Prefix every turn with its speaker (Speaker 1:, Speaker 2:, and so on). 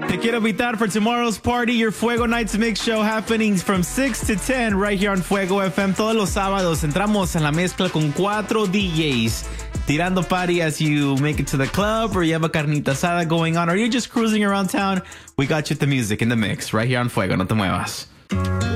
Speaker 1: Te quiero invitar for tomorrow's party, your Fuego Nights Mix Show happening from 6 to 10 right here on Fuego FM. Todos los sábados entramos en la mezcla con 4 DJs. Tirando party as you make it to the club, or you have a carnita asada going on, or you're just cruising around town. We got you with the music in the mix right here on Fuego. No te muevas.